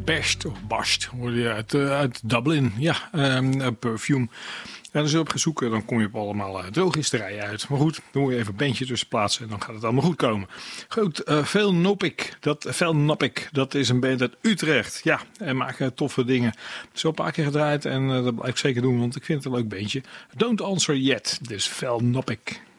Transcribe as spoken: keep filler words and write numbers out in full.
Best of Bast, hoor je uit, uh, uit Dublin. Ja, um, Perfume. En als je op gaat zoeken, dan kom je op allemaal uh, drogisterijen uit. Maar goed, dan moet je even een bandje tussen plaatsen en dan gaat het allemaal goed komen. Goed, uh, Veel Nopik, dat, Veel Nopik, dat is een band uit Utrecht. Ja, en maken toffe dingen. Het is al een paar keer gedraaid en uh, dat blijf ik zeker doen, want ik vind het een leuk bandje. Don't Answer Yet, dus Veel Nopik.